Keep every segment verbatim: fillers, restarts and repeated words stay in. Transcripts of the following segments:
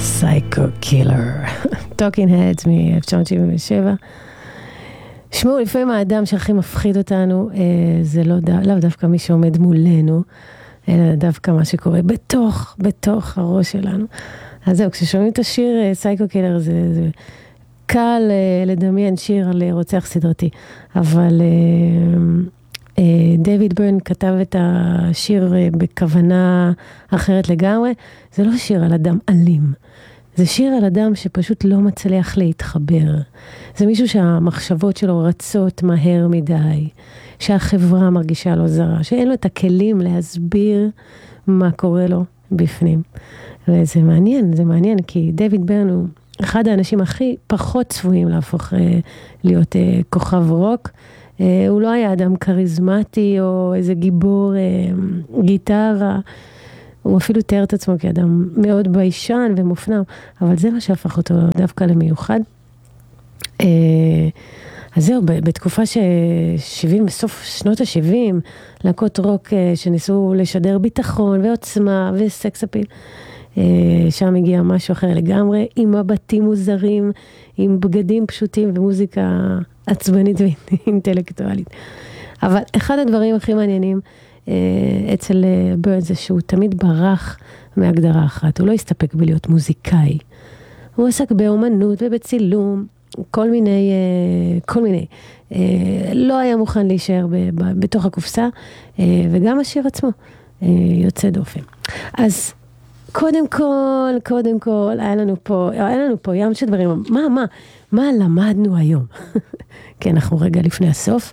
סייקו קילר, טוקינג הדס מ-אלף תשע מאות שבעים ושבע. שמעו, לפעמים האדם שהכי מפחיד אותנו, זה לא, לא דווקא מי שעומד מולנו, אלא דווקא מה שקורה בתוך, בתוך הראש שלנו. אז זהו, כששומעים את השיר סייקו קילר, זה, זה קל לדמיין שיר על רוצח סדרתי, אבל דיוויד ברן כתב את השיר בכוונה אחרת לגמרי. זה לא שיר על אדם אלים, זה שיר על אדם שפשוט לא מצליח להתחבר. זה מישהו שהמחשבות שלו רצות מהר מדי, שהחברה מרגישה לו זרה, שאין לו את הכלים להסביר מה קורה לו בפנים. וזה מעניין, זה מעניין, כי דיוויד ברן הוא אחד האנשים הכי פחות צפויים להפוך להיות כוכב רוק. הוא לא היה אדם קריזמטי או איזה גיבור גיטרה, הוא אפילו תיאר את עצמו כאדם מאוד ביישן ומופנם, אבל זה מה שהפך אותו דווקא למיוחד. אז זהו, בתקופה ש-שבעים, בסוף שנות ה-שבעים, להקות רוק שניסו לשדר ביטחון ועוצמה וסקס אפיל, שם הגיע משהו אחר לגמרי, עם מבטים מוזרים, עם בגדים פשוטים ומוזיקה עצבנית ואינטלקטואלית. אבל אחד הדברים הכי מעניינים אצל ברן זה שהוא תמיד ברח מהגדרה אחת. הוא לא הסתפק בלהיות מוזיקאי. הוא עסק באומנות ובצילום, כל מיני, כל מיני. לא היה מוכן להישאר בתוך הקופסה, וגם השיר עצמו יוצא דופן. אז קודם כל, קודם כל, היה לנו פה, היה לנו פה ים של דברים. מה, מה, מה למדנו היום? כן, אנחנו רגע לפני הסוף.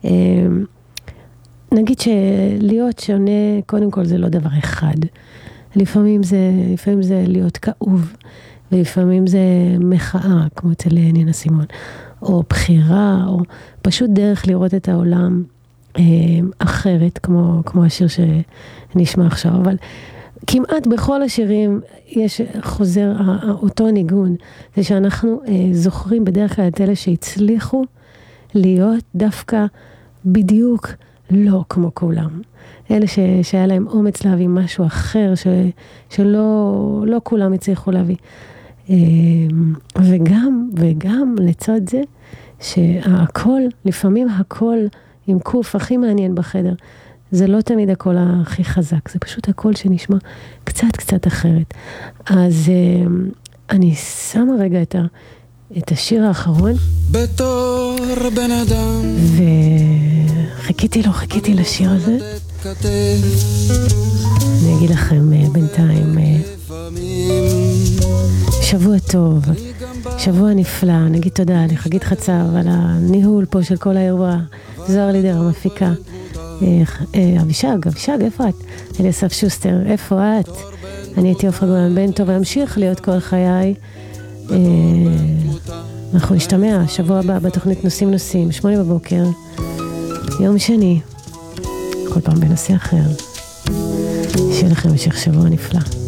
נגיד שלהיות שונה, קודם כל זה לא דבר אחד. לפעמים זה, לפעמים זה להיות כאוב, ולפעמים זה מחאה, כמו אצל נינה סימון, או בחירה, או פשוט דרך לראות את העולם אה, אחרת, כמו, כמו השיר שנשמע עכשיו. אבל כמעט בכל השירים יש חוזר אותו ניגון, זה שאנחנו אה, זוכרים בדרך כלל את אלה שהצליחו להיות דווקא בדיוק לא כמו כולם. אלה ש, שהיה להם אומץ להביא משהו אחר, ש, שלא לא כולם הצליחו להביא. וגם, וגם לצד זה, שהכל, לפעמים הכל עם קוף הכי מעניין בחדר, זה לא תמיד הכל הכי חזק, זה פשוט הכל שנשמע קצת קצת אחרת. אז אני שמה רגע את ה... את השיר האחרון. בתור בן אדם. וחיכיתי לו, חיכיתי לשיר הזה. אני אגיד לכם בינתיים, שבוע טוב, שבוע נפלא, נגיד תודה לחגית חצר על הניהול פה של כל האירוע, זוהר לידר המפיקה, אבישג, אבישג, איפה את? אליסף שוסטר, איפה את? אני הייתי עופרה גולן בן טוב, ואמשיך להיות כל חיי. אנחנו נשתמע שבוע הבא בתוכנית נושאים נושאים, שמונה בבוקר, יום שני, כל פעם בנושא אחר. שיהיה לכם המשך שבוע נפלא.